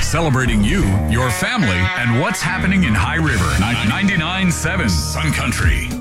Celebrating you, your family, and what's happening in High River. 99.7 Sun Country.